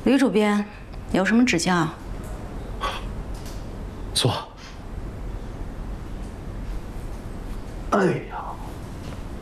吕主编，有什么指教？ 坐。哎呀，